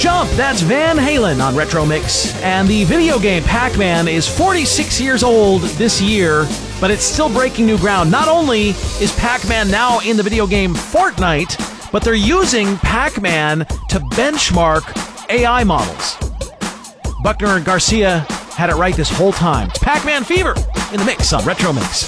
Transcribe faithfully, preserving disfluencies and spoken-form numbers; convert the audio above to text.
Jump, that's Van Halen on Retro Mix. And the video game Pac-Man is forty-six years old this year, but it's still breaking new ground. Not only is Pac-Man now in the video game Fortnite, but they're using Pac-Man to benchmark A I models. Buckner and Garcia had it right this whole time. It's Pac-Man Fever in the mix on Retro Mix.